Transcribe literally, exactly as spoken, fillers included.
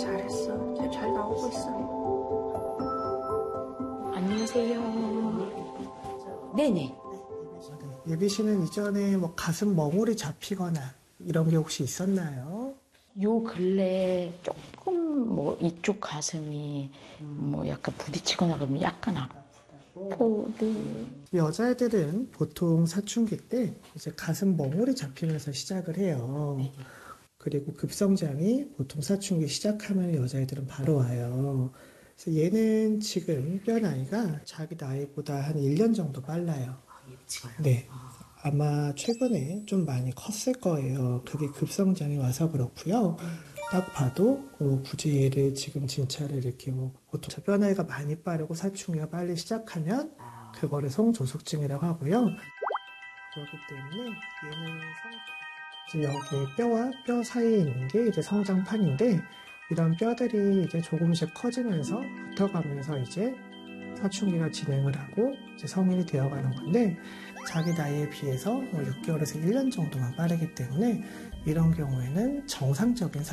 잘했어. 이제 잘 나오고 있어. 안녕하세요. 네네. 예비 씨는 이전에 뭐 가슴 멍울이 잡히거나 이런 게 혹시 있었나요? 요 근래 조금 뭐 이쪽 가슴이 뭐 약간 부딪히거나 그러면 약간 아프고, 네. 여자애들은 보통 사춘기 때 이제 가슴 멍울이 잡히면서 시작을 해요. 그리고 급성장이 보통 사춘기 시작하면 여자애들은 바로 와요. 그래서 얘는 지금 뼈 나이가 자기 나이보다 한 일 년 정도 빨라요. 네. 아마 최근에 좀 많이 컸을 거예요. 그게 급성장이 와서 그렇고요. 딱 봐도 뭐 굳이 얘를 지금 진찰을 이렇게 뭐 보통 뼈 나이가 많이 빠르고 사춘기가 빨리 시작하면 그거를 성조숙증이라고 하고요. 그렇기 때문에 얘는 성... 여기 뼈와 뼈 사이에 있는 게 이제 성장판인데 이런 뼈들이 이제 조금씩 커지면서 붙어가면서 이제 사춘기가 진행을 하고 이제 성인이 되어가는 건데 자기 나이에 비해서 뭐 육 개월에서 일 년 정도만 빠르기 때문에 이런 경우에는 정상적인